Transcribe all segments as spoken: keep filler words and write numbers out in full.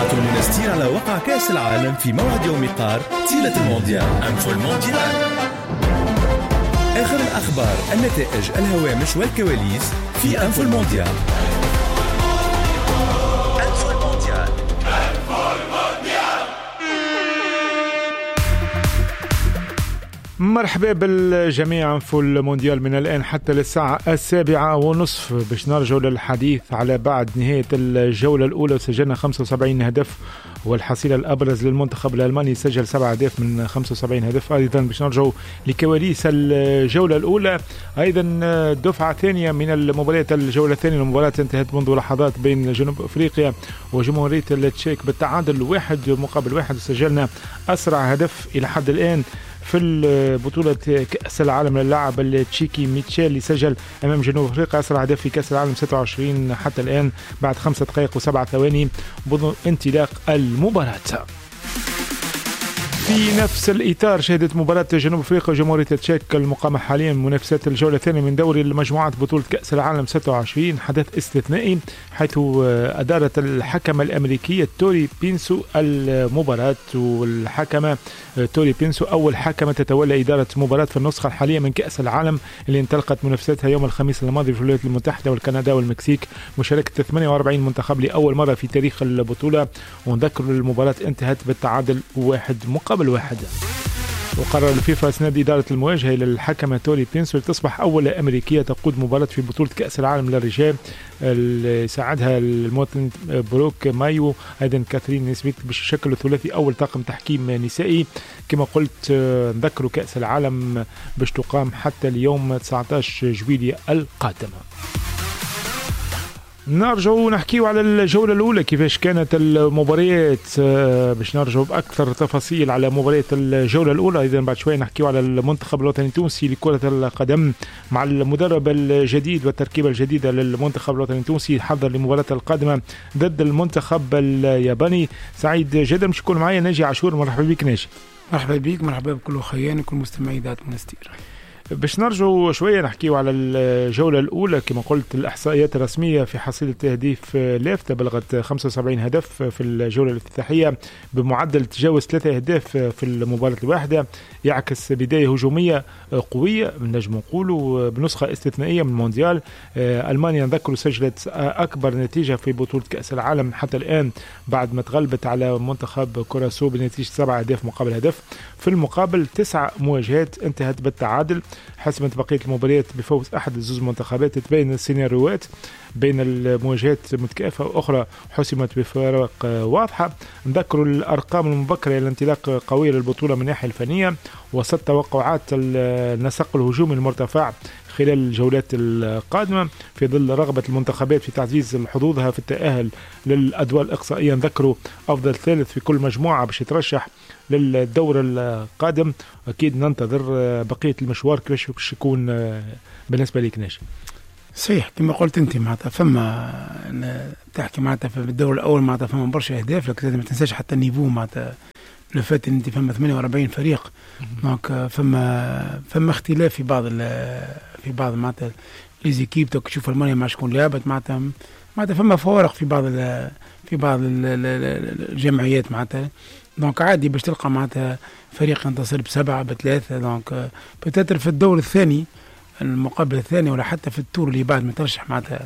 متابعة المنستير على وقع كأس العالم في موعد يوم قار تيلة المونديال أنفو المونديال. آخر الأخبار، النتائج، الهوامش والكواليس في أنفو المونديال. أنفو المونديال. مرحبا بالجميع في المونديال من الآن حتى للساعة السابعة ونصف باش نرجع للحديث على بعد نهاية الجولة الأولى. وسجلنا خمسة وسبعين هدف والحصيلة الأبرز للمنتخب الألماني سجل سبعة أهداف من خمسة وسبعين هدف. أيضا باش نرجع لكواليس الجولة الأولى، أيضا دفعة ثانية من المباريات. الجولة الثانية المباراة انتهت منذ لحظات بين جنوب أفريقيا وجمهورية التشيك بالتعادل واحد مقابل واحد، وسجلنا أسرع هدف إلى حد الآن في بطولة كأس العالم للاعب التشيكي ميتشيل اللي سجل أمام جنوب أفريقيا أسرع هدف في كأس العالم ستة وعشرين حتى الآن بعد خمسة دقائق وسبعة ثواني منذ انطلاق المباراة. في نفس الإطار شهدت مباراة جنوب أفريقيا وجمهورية التشيك المقامة حاليا منافسات الجولة الثانية من دوري المجموعات بطولة كأس العالم ستة وعشرين، حدث استثنائي حيث أدارت الحكمة الأمريكية توري بينسو المباراة. والحكمة توري بينسو أول حكمة تتولى إدارة مباراة في النسخة الحالية من كأس العالم اللي انطلقت منافستها يوم الخميس الماضي في الولايات المتحدة والكندا والمكسيك، مشاركة ثمانية وأربعين منتخب لأول مرة في تاريخ البطولة. ونذكر المباراة انتهت بالتعادل واحد مقابل واحد. وقرر الفيفا اسناد إدارة المواجهة إلى الحكمة توري بينسو لتصبح أول أمريكية تقود مباراة في بطولة كأس العالم للرجال اللي ساعدها المواطن بروك مايو أيضا كاثرين نسبيت باش يشكلوا ثلاثي أول طاقم تحكيم نسائي. كما قلت نذكروا كأس العالم باش تقام حتى اليوم تسعة عشر جويلية القادمة. نرجعوا نحكيوا على الجولة الأولى كيفاش كانت المباريات باش نرجعوا بأكثر تفاصيل على مباريات الجولة الأولى. إذن بعد شوية نحكيوا على المنتخب الوطني التونسي لكرة القدم مع المدرب الجديد والتركيبة الجديدة للمنتخب الوطني التونسي حضر لمباراة القادمة ضد المنتخب الياباني. سعيد جدا مش يكون معايا ناجي عاشور. مرحبا بك ناجي. مرحبا بك، مرحبا بكل خيان وكل مستمعي ذات منستير. باش نرجعوا شوية نحكيوا على الجولة الأولى. كما قلت الإحصائيات الرسمية في حصيلة تهديف لافتة بلغت خمسة وسبعين هدف في الجولة الافتتاحية بمعدل تجاوز ثلاثة أهداف في المباراة الواحدة، يعكس بداية هجومية قوية نجم نقولوا بنسخة استثنائية من المونديال. ألمانيا نذكروا سجلت أكبر نتيجة في بطولة كأس العالم حتى الآن بعد ما تغلبت على منتخب كوراسو بنتيجة سبعة أهداف مقابل هدف. في المقابل تسع مواجهات انتهت بالتعادل. حسمت بقية المباريات بفوز أحد الزوز منتخبات. تبين السيناريوهات بين المواجهات متكافئة وأخرى حسمت بفارق واضحة. نذكروا الأرقام المبكرة إلى انطلاق قوي للبطولة من الناحية الفنية وسط توقعات النسق الهجومي المرتفع خلال الجولات القادمة في ظل رغبة المنتخبات في تعزيز حظوظها في التأهل للأدوار الإقصائية. نذكروا أفضل ثالث في كل مجموعة باش يترشح للدور القادم. أكيد ننتظر بقية المشوار كيفاش باش يكون بالنسبة ليك ناشي. صحيح كما قلت أنت معناتها فما تحكي معناتها في الدور الأول معناتها فما برشا أهداف، لكن ما تنساش حتى النيفو معناتها لفات أنت فما ثمانية وأربعين فريق. دونك فما فما اختلاف في بعض في بعض معناتها ليزيكيب. تشوف ألمانيا مع شكون لعبت معناتها معناتها فما فوارق في بعض في بعض الجمعيات معناتها. دونك عادي باش تلقى معناتها فريق ينتصر بسبعة بثلاثة. دونك بتاتر في الدور الثاني المقابل الثاني ولا حتى في التور اللي بعد ما ترشح معناتها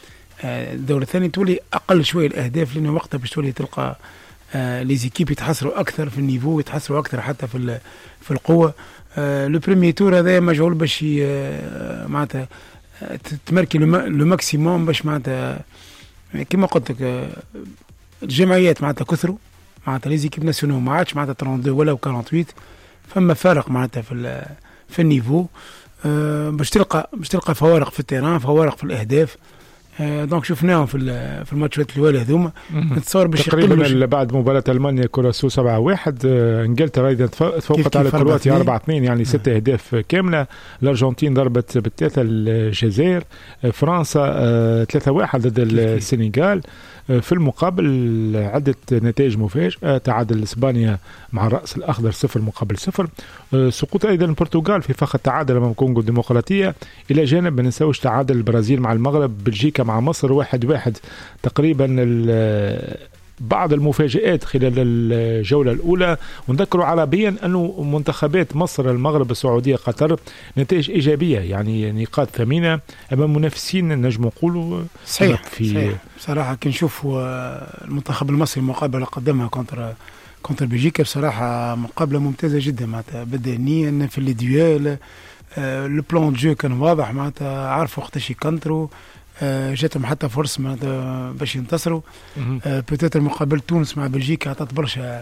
الدور الثاني تولي أقل شوية الأهداف، لأنه وقتها باش تولي تلقى ليزيكيب يتحسروا أكثر في النيفو، يتحسروا أكثر حتى في في القوة. لو بريمير تور هذا مجعول باش معناتها تمركي لو ماكسيموم باش معناتها كما قلت لك الجمعيات معناتها كثروا معناتها ليزيكيب ناسيونال ما عادش معناتها اثنين وثلاثين ولا ثمانية وثمانين. فما فارق معناتها في في النيفو أه باش تلقى باش تلقى فوارق في التيران، فوارق في الاهداف. أه دونك شفناهم في في الماتشات الاولى هذوما. نتصور باش تقريبا بعد مباراه المانيا كوراسو سبعة واحد انجلترا ايضا تفوقت على كرواتيا أربعة اثنين يعني ستة اهداف كامله. الارجنتين ضربت بالثلاثه الجزائر. فرنسا أه ثلاثة واحد ضد السنغال. في المقابل عدة نتائج مفاجئة. تعادل إسبانيا مع الرأس الأخضر صفر مقابل صفر. سقوط أيضا البرتغال في فخ التعادل أمام كونغو الديمقراطية. إلى جانب ما ننساوش تعادل البرازيل مع المغرب. بلجيكا مع مصر واحد واحد. تقريبا بعض المفاجآت خلال الجولة الأولى، ونذكروا عربيا أنه منتخبات مصر المغرب السعودية قطر نتائج إيجابية، يعني نقاط ثمينة أمام منافسين نجم نقولوا صحيح في صحيح. بصراحة كي نشوفوا المنتخب المصري مقابلة قدمها كونتر كونتر بلجيكا بصراحة مقابلة ممتازة جدا معناتها بدنيا في الديوال، لو بلان جو كان واضح معناتها عارفوا وقتاش يكنتروا، جاتهم حتى فرص معناتها باش ينتصروا. بوتيتر مقابل تونس مع بلجيكا عطات برشا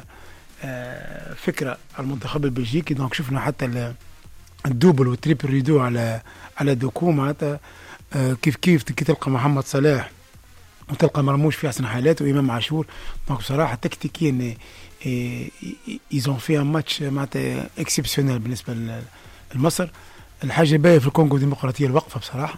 فكرة على المنتخب البلجيكي، دونك شفنا حتى الدوبل والتريبل ريدو على على دوكو معناتها كيف كيف كي تلقى محمد صلاح وتلقى مرموش في احسن حالاته وامام عاشور. دونك بصراحه تكتيكيا ايزون فيها ماتش معناتها اكسبسيونيل بالنسبه لمصر. الحاجه باهيه في الكونغو الديمقراطيه الوقفه بصراحه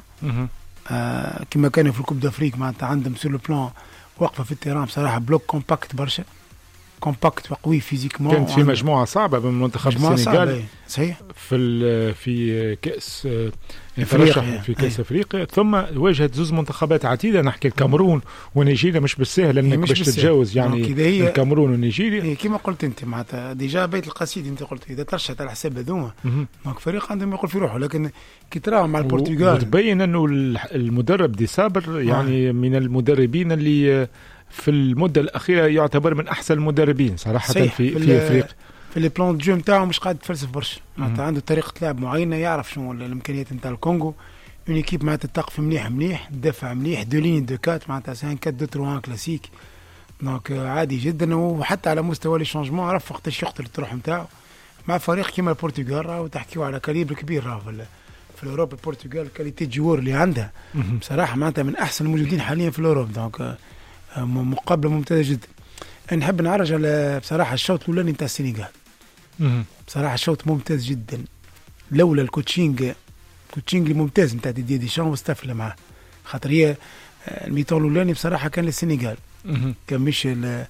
آه كما كانوا في الكوب دافريك معناتها عندهم سور لو بلان وقفه في التيران بصراحه بلوك كومباكت برشا، كومباكت وقوي فيزيكمون. كانت في مجموعه صعبه من منتخب السنغال صحيح في في كاس افريقيا في كاس افريقيا، ثم واجهت زوز منتخبات عتيده، نحكي الكاميرون ونيجيريا مش بالسهل انك باش تتجاوز يعني الكاميرون ونيجيريا. كما قلت انت معناتها ديجا بيت القصيد انت قلت اذا ترشحت على حساب هذوما دونك فريق عندهم يقول في روحه، لكن كي تراهم مع البرتغال وتبين انه المدرب دي صابر يعني من المدربين اللي في المده الاخيره يعتبر من احسن المدربين صراحه في في, في افريقيا. في لي بلان جو نتاعو مش قاعد يتفلسف برشا معناتها، عنده طريقه لعب معينه، يعرف شنو الامكانيات نتاع الكونغو. اون ايكيب معناتها تقف مليح مليح، تدافع مليح، دو لين دو كات معناتها سان كات دو تروا كلاسيك، دونك عادي جدا. وحتى على مستوى لي شونجمون عرف وقتاش يقتل التروح نتاعو مع فريق كيما البرتغال، راهو تحكيو على كاليبر كبير راهو في, في الاوروب. البرتغال كاليتي جوار اللي عندها بصراحه معناتها من احسن الموجودين حاليا في الاوروب، دونك مقابله ممتازه جدا. نحب نعرج على بصراحه الشوط الاولاني نتاع السنغال، بصراحه الشوط ممتاز جدا لولا الكوتشينغ كوتشينغ الممتاز نتاع ديدي ديشان والستاف اللي معاه، خاطر هي الميطان الاولاني بصراحه كان للسنغال، كان مش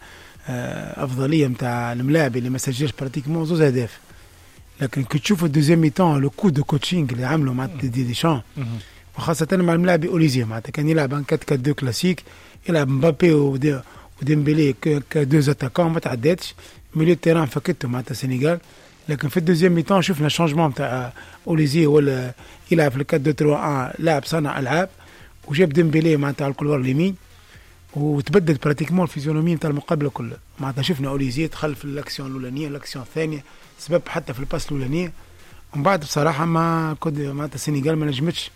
الافضليه نتاع الملاعب اللي ما سجلش براتيكمون زوز اهداف، لكن كي تشوف الدوزيام ميطان لو كو دو كوتشينغ اللي عملوا مع ديدي ديشان وخاصه مع الملاعب اوليزيه معناتها كان يلعب ان أربعة أربعة اثنين كلاسيك، يلعب مبابي ودي وديمبلي كدوز اتاكون ما تعداتش ميليو تيران فكته معناتها السنغال. لكن في الدوزيام ميطان شفنا شانجمون تاع اوليزي ولا يلعب في أربعة اثنين ثلاثة لاعب صنع العاب وجاب ديمبلي معناتها على الكولوار اليمين وتبدل براتيكمون الفيزيونومي نتاع المقابله كلها معناتها. شفنا اوليزي دخل في الاكسيون الاولانيه الاكسيون الثانيه سبب حتى في الباس الاولانيه، ومن بعد بصراحه ما كود معناتها السنغال ما نجمتش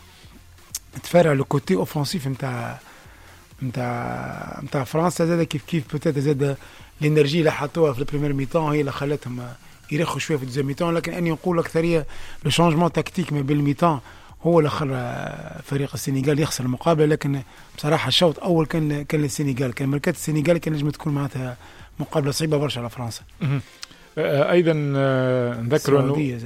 تفرع لو كوتي اوفنسيف نتاع نتاع نتاع فرنسا. زاد كيف كيف بوتيت زاد الانرجي اللي حطوها في البريمير ميطان هي اللي خلتهم يرخوا شويه في الدوزيام ميطان، لكن اني نقول اكثريه لو شونجمون تكتيك ما بين الميطان هو اللي خلى فريق السنغال يخسر المقابله. لكن بصراحه الشوط الاول كان كان للسنغال، كان ماركات السنغال كان نجم تكون معناتها مقابله صعيبه برشا على فرنسا. ايضا نذكر انه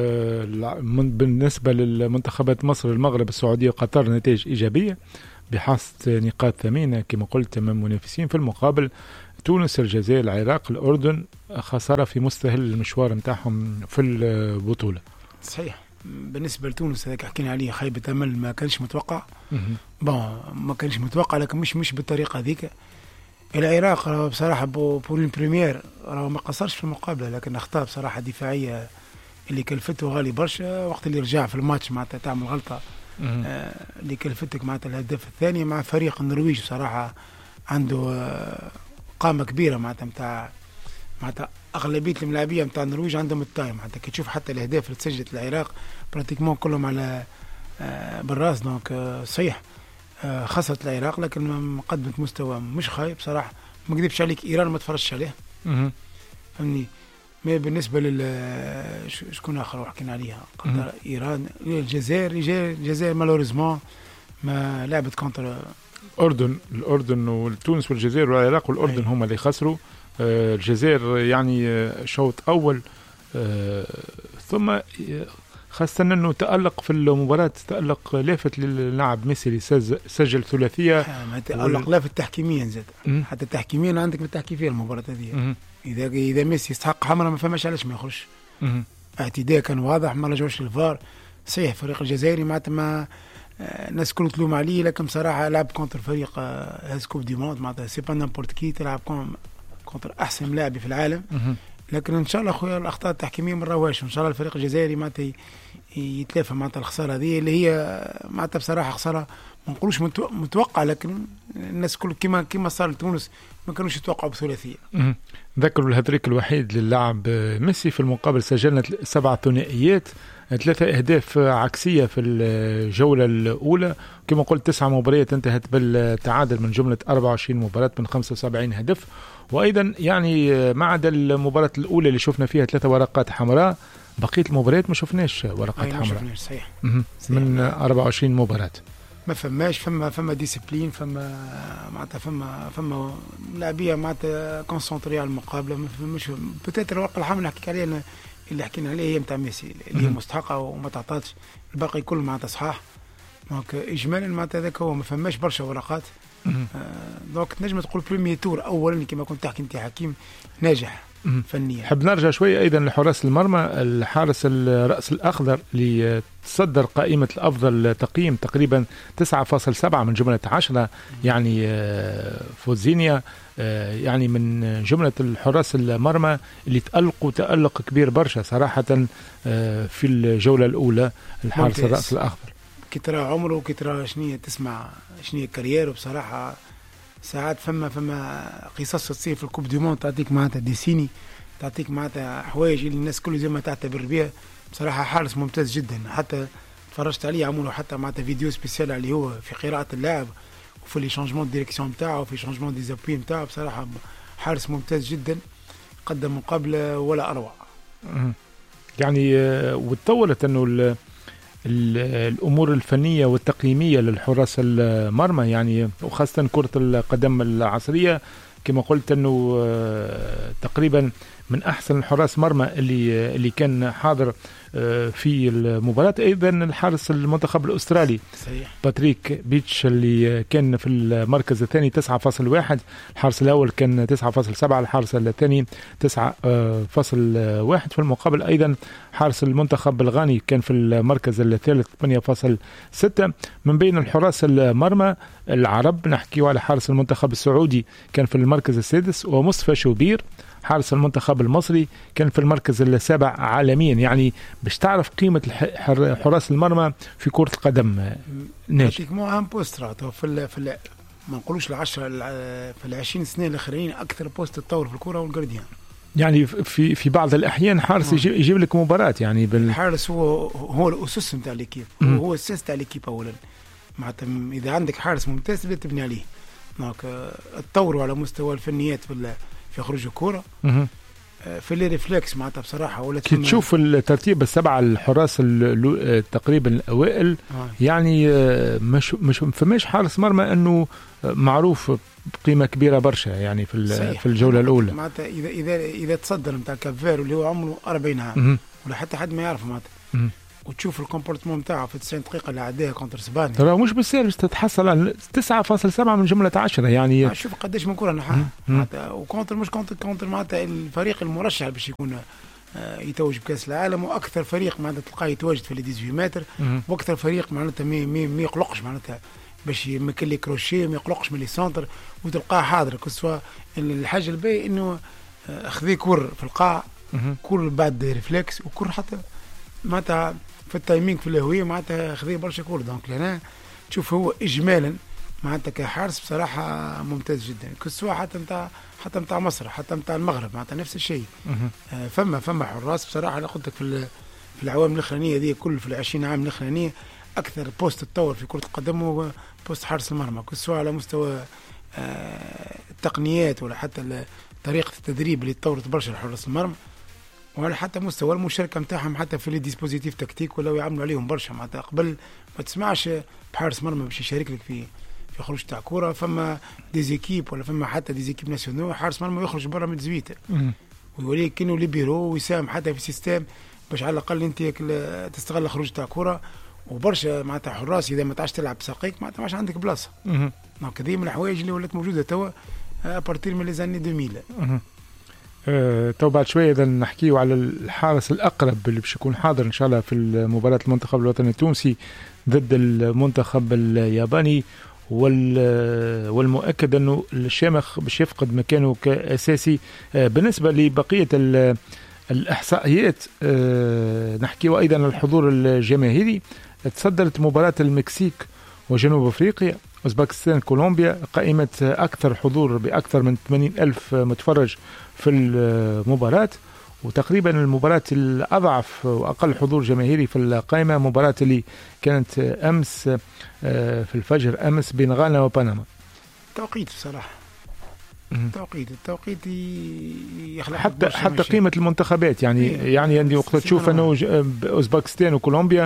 بالنسبه للمنتخبات مصر المغرب السعوديه وقطر نتائج ايجابيه بحصد نقاط ثمينه كما قلت امام منافسين. في المقابل تونس الجزائر العراق الأردن خسارة في مستهل المشوار نتاعهم في البطولة. صحيح بالنسبة لتونس هذاك حكينا عليه خيبة أمل ما كانش متوقع بون ما كانش متوقع لكن مش مش بالطريقة هذيك. العراق بصراحة بورين بريمير راه ما قصرش في المقابلة لكن أخطاء بصراحة دفاعية اللي كلفته غالي برشا وقت اللي رجع في الماتش معناتها تعمل غلطة آه اللي كلفتك معناتها الهدف الثاني مع فريق النرويج بصراحة عنده آه قامة كبيرة معناتها متاع معناتها أغلبية الملاعبية متاع النرويج عندهم التايم معناتها كي تشوف حتى الأهداف اللي تسجلت العراق براتيكمون كلهم على آه بالراس. دونك آه صحيح آه خسرت العراق لكن قدمت مستوى مش خايب بصراحة. ما كذبش عليك إيران ما تفرجش عليه فهمني. ما بالنسبة لل شكون آخر حكينا عليها قطر إيران الجزائر الجزائر مالوريزمون ما لعبت كونتر الأردن الأردن والتونس والجزائر والعراق والأردن أي. هم اللي خسروا. آه الجزائر يعني آه شوط أول آه ثم خاصة أنه تألق في المباراة تألق لافت للاعب ميسي اللي سجل ثلاثية. تألق لافت تحكيميا زاد حتى تحكيميا عندك بتحكي فيها المباراة هذه. إذا إذا ميسي يستحق حمرة ما فهمش علاش ما يخرجش. اعتداء كان واضح ما رجعوش للفار. صحيح فريق الجزائري معناتها ما الناس كل تلوم عليه، لكن بصراحه لعب كونتر فريق هاز كوب دي موند معناتها سي با نامبورت كي، تلعب كونتر احسن لاعب في العالم. لكن ان شاء الله خويا الاخطاء التحكيميه ما نراوهاش، ان شاء الله الفريق الجزائري معناتها يتلافى معناتها الخساره هذه اللي هي معناتها بصراحه خساره ما نقولوش متوقع، لكن الناس كل كما كما صار لتونس ما كانوش يتوقعوا بثلاثيه. ذكروا الهاتريك الوحيد للاعب ميسي، في المقابل سجلنا سبع ثنائيات، ثلاثة أهداف عكسية في الجولة الأولى، كما قلت تسعة مباريات انتهت بالتعادل من جملة أربعة وعشرين مباراة من خمسة وسبعين هدف. وأيضا يعني ما عدا المباراة الأولى اللي شفنا فيها ثلاثة ورقات حمراء، بقية المباريات ما شفناش ورقات حمراء. صحيح. صحيح. من أربعة وعشرين مباراة ما فماش فما فما ديسيبلين، فما معناتها فما فما لاعبيه معناتها كونسونطري على المقابله، ما فماش بتاتر الورقه الحمراء نحكي عليها اللي حكينا عليه هي نتاع ميسي اللي هي مستحقه وما تعطاتش، الباقي كل معناتها صحاح. دونك اجمالا معناتها هذاك هو ما فماش برشا ورقات. آه دونك تنجم تقول بريمير تور اولا كما كنت تحكي انت حكيم ناجح فنيا. حب نرجع شويه ايضا لحراس المرمى، الحارس الراس الاخضر اللي تصدر قائمه الافضل تقييم تقريبا تسعة فاصلة سبعة من جمله عشرة، يعني فوزينيا يعني من جمله الحراس المرمى اللي تألقوا تألق كبير برشا صراحه في الجوله الاولى. الحارس الراس الاخضر كي ترى عمره كي ترى شنية تسمع شنية كاريره، بصراحه ساعات فما فما قصص تصير في الكوب دي موند تعطيك معناتها ديسيني، تعطيك معناتها حوايج اللي الناس كل زي ما تعتبر بها. بصراحه حارس ممتاز جدا، حتى تفرجت عليه عملوا حتى معناتها فيديو سبيسيال عليه هو في قراءه اللاعب وفي لي شانجمون ديريكسيون نتاعو وفي شانجمون دي زابوي نتاعو. بصراحه حارس ممتاز جدا، قدم مقابله ولا اروع. يعني وتطورت انه الأمور الفنية والتقييمية للحراس المرمى، يعني وخاصة كرة القدم العصرية كما قلت أنه تقريبا من أحسن الحراس مرمى اللي اللي كان حاضر في المباراة. أيضا الحارس المنتخب الأسترالي صحيح. باتريك بيتش اللي كان في المركز الثاني تسعة فاصلة واحد، الحارس الأول كان تسعة فاصلة سبعة، الحارس الثاني تسعة فاصلة واحد. في المقابل أيضا حارس المنتخب الغاني كان في المركز الثالث ثمانية فاصلة ستة. من بين الحراس المرمى العرب نحكي على حارس المنتخب السعودي كان في المركز السادس، ومصطفى شوبير حارس المنتخب المصري كان في المركز السابع عالميا. يعني باش تعرف قيمة حراس المرمى في كرة القدم ناجي مو أهم بوسترات في ال في ال ما نقولوش العشرة في العشرين سنة الأخرين أكثر بوست تطور في الكرة والجارديان. يعني في في بعض الأحيان حارس يجيب, يجيب لك مباراة. يعني بال... الحارس هو هو الأسس نتاع الكيب، هو, هو الأساس تاع الكيب أولا. معناتها إذا عندك حارس ممتاز تبدأ تبني عليه. دونك تطوروا على مستوى الفنيات في في خروج الكرة في اللي ريفلكس معناتها بصراحه. ولا كي تشوف الترتيب السبعه الحراس تقريبا الاوائل آه. يعني مش مش فماش حارس مرمى انه معروف بقيمه كبيره برشا يعني في في الجوله الاولى. معناتها اذا اذا اذا تصدر نتاع كافيرو اللي هو عمره أربعين عام ولا حتى حد ما يعرف معناتها، وتشوف الكومبورتمون نتاعه في تسعين دقيقه اللي عداها كونتر اسبانيا، ترى مش بالسهل باش تتحصل على تسعة فاصلة سبعة من جمله عشرة. يعني شوف قداش من كره نحاها معناتها، وكونتر مش كونتر كونتر معناتها الفريق المرشح باش يكون يتوج بكاس العالم، واكثر فريق معناتها تلقاه يتواجد في ثمانية عشر متر، واكثر فريق معناتها ما ما يقلقش معناتها باش يمكن لي كروشيه، ما يقلقش من لي سونتر وتلقاه حاضر. كسوا الحاجه الباهيه انه اخذي كور في القاع، كور بعد ريفلكس، وكور حتى معناتها في التايمينغ في الهويه معناتها خذي برشا كور. دونك هنا تشوف هو اجمالا معناتها كحارس بصراحه ممتاز جدا، كسوا حتى نتاع حتى نتاع مصر حتى نتاع المغرب معناتها نفس الشيء. آه فما فما حراس بصراحه انا قلت لك في في العوام الاخرانيه دي كل في العشرين عام الاخرانيه اكثر بوست تطور في كره القدم هو بوست حارس المرمى، كسوا على مستوى آه التقنيات ولا حتى طريقه التدريب اللي تطورت برشا لحراس المرمى، وعلى حتى مستوى المشاركه نتاعهم حتى في لي ديسبوزيتيف تكتيك ولا يعملوا عليهم برشا. معناتها قبل ما تسمعش بحارس مرمى باش يشارك لك في في خروج تاع كوره، فما ديزيكيب ولا فما حتى ديزيكيب ناسيونال حارس مرمى يخرج برا من زويته ويولي كأنه ليبيرو ويساهم حتى في سيستم باش على الاقل انت تستغل خروج تاع كوره. وبرشا معناتها حراس اذا ما تعرفش تلعب بساقيك معناتها ما عادش عندك بلاصه. دونك هذه من الحوايج اللي ولات موجوده توا ابارتير من لي زاني ألفين. أه تو بعد شويه اذا نحكيو على الحارس الاقرب اللي باش يكون حاضر ان شاء الله في مباراه المنتخب الوطني التونسي ضد المنتخب الياباني، والمؤكد انه الشامخ باش يفقد مكانه كاساسي. أه بالنسبه لبقيه الاحصائيات أه نحكيو ايضا الحضور الجماهيري. تصدرت مباراه المكسيك وجنوب افريقيا، اوزباكستان، كولومبيا، قائمة أكثر حضور بأكثر من ثمانين ألف متفرج في المباراة. وتقريبا المباراة الأضعف وأقل حضور جماهيري في القائمة مباراة اللي كانت أمس في الفجر أمس بين غانا وبنما. توقيت بصراحة توقيت التوقيت يخلق حتى حتى قيمة المنتخبات يعني إيه؟ يعني عندي وقت تشوف أنه أوزباكستان وكولومبيا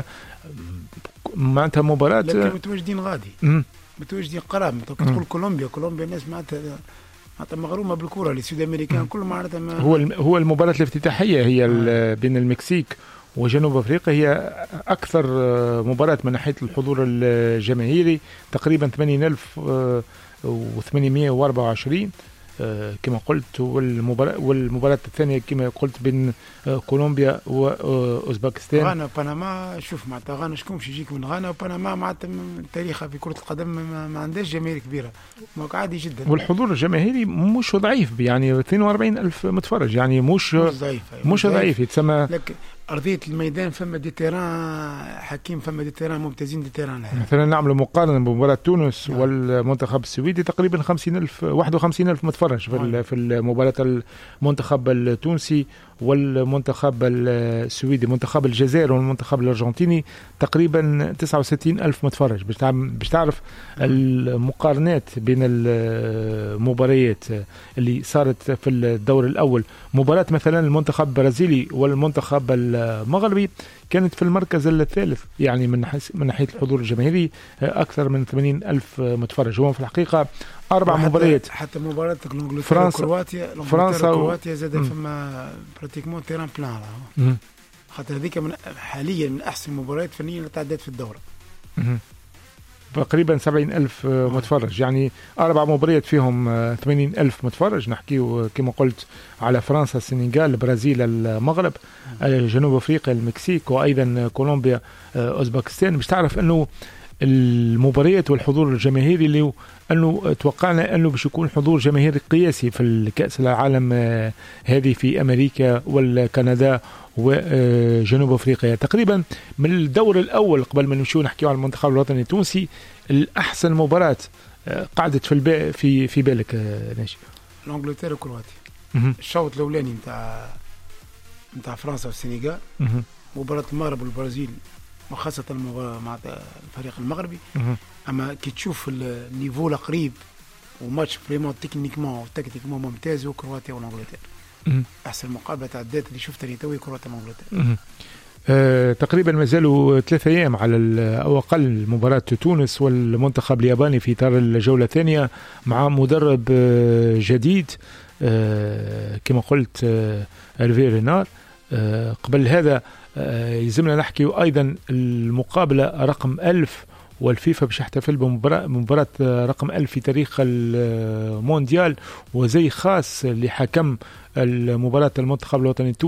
معناتها مباراة لكن متواجدين غادي م- متواجدين قراب. تقول كولومبيا كولومبيا الناس معناتها معناتها مغرومه بالكره السود امريكان كل معناتها ما هو هو المباراه الافتتاحيه هي آه. بين المكسيك وجنوب افريقيا هي اكثر مباراه من ناحيه الحضور الجماهيري، تقريبا ثمانين ألف وثمانمائة وأربعة وعشرين كما قلت. والمباراة والمباراة الثانية كما قلت بين كولومبيا وأوزباكستان. غانا وبنما شوف معناتها غانا شكون باش يجيك من غانا وبنما معناتها تاريخها في كرة القدم ما, ما عندهاش جماهير كبيرة عادي جدا. والحضور الجماهيري مش ضعيف يعني اثنين وأربعين ألف متفرج يعني مش مش ضعيف مش ضعيف يتسمى. لكن أرضية الميدان فما دي تيران حكيم فما دي تيران ممتازين دي تيران. مثلا نعمل مقارنة بمباراة تونس نعم. والمنتخب السويدي تقريبا خمسين ألف واحد وخمسين ألف متفرج في نعم. في المباراة المنتخب التونسي والمنتخب السويدي. منتخب الجزائر والمنتخب الأرجنتيني تقريبا تسعة وستين ألف متفرج. باش تعرف المقارنات بين المباريات اللي صارت في الدور الأول. مباراة مثلا المنتخب البرازيلي والمنتخب المغربي كانت في المركز الثالث يعني من من ناحية الحضور الجماهيري أكثر من ثمانين ألف متفرج. هو في الحقيقة أربع مباريات حتى مباراة فرنسا وكرواتيا فرنسا وكرواتيا زاد فما براتيكمون تيران بلان خاطر هذيك من حاليا من أحسن مباريات فنيا اللي تعدت في الدورة. تقريبا سبعين ألف متفرج يعني أربع مباريات فيهم ثمانين ألف متفرج. نحكيه كما قلت على فرنسا، السنغال، البرازيل، المغرب، جنوب أفريقيا، المكسيك، وأيضا كولومبيا، أوزباكستان. مش تعرف أنه المباريات والحضور الجماهيري اللي أنه توقعنا أنه باش يكون حضور جماهيري قياسي في الكأس العالم هذه في أمريكا والكندا وجنوب أفريقيا. تقريبا من الدور الأول قبل ما نمشيو نحكيو على المنتخب الوطني التونسي الأحسن مباراة قعدت في الباء في في بالك ناشي؟ الانجلترا وكرواتيا. الشوط الأولاني نتاع نتاع فرنسا والسنغال، مباراة المغرب والبرازيل وخاصة مع الفريق المغربي. أما كي تشوف النيفو القريب وماتش فريمون تكنيكمون وتكتيكمون ممتاز وكرواتيا والانجلترا. أحسن مقابلة تعدات اللي شفتها توي كرواتيا والانجلترا. أه تقريبا ما زالوا ثلاثة أيام على أو أقل مباراة تونس والمنتخب الياباني في إطار الجولة الثانية مع مدرب جديد أه كما قلت هيرفي رينار. أه قبل هذا يلزمنا نحكي أيضا المقابلة رقم ألف والفيفا باش يحتفل بمباراة رقم ألف في تاريخ المونديال وزي خاص لحكم المباراة المنتخب الوطني